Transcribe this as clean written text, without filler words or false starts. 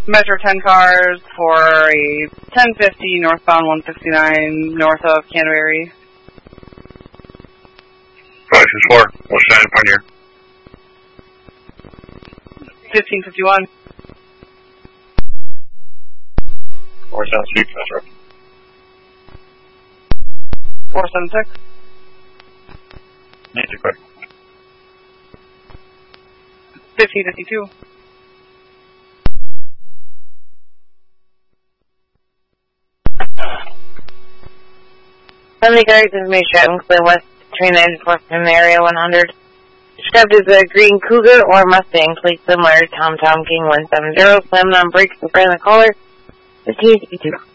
Metro 10 cars for a 1050 northbound 169 north of Canterbury. 564, what's that upon here? 1551. 4 South Street, Metro. 476. Need to quick. 1552. Friendly guards information, clear west 394 from area 100. Described as a green Cougar or Mustang, plate similar to Tom King 170, slamming on brakes in front of the caller. 1552.